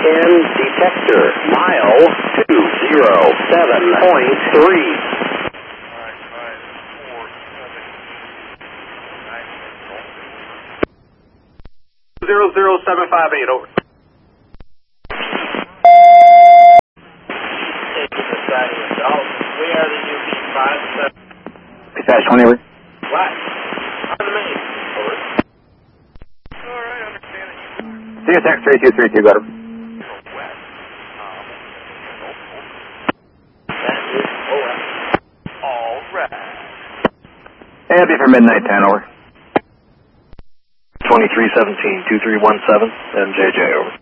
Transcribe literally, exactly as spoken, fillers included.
ten detector, mile two zero seven point three. Zero zero seven five eight, over. We are the U P five seven. Dispatch twenty, over. What? On the main, over. Alright, understand it. C S X three two three two, got him. That is correct. Alright. And be for midnight ten, over. twenty-three seventeen, two three one seven, M J J, over.